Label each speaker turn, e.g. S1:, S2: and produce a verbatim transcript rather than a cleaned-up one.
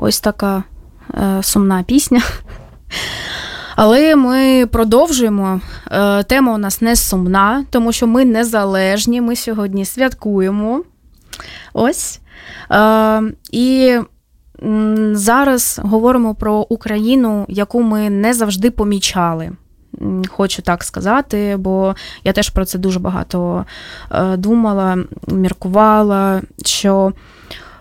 S1: Ось така е, сумна пісня. Але ми продовжуємо. Е, тема у нас не сумна, тому що ми незалежні, ми сьогодні святкуємо. Ось. Е, і м, зараз говоримо про Україну, яку ми не завжди помічали. Хочу так сказати, бо я теж про це дуже багато е, думала, міркувала, що